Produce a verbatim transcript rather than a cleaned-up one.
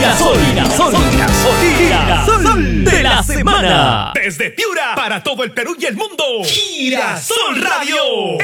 Girasol, Girasol, Girasol, Girasol de la semana. Desde Piura para todo el Perú y el mundo. Girasol Radio.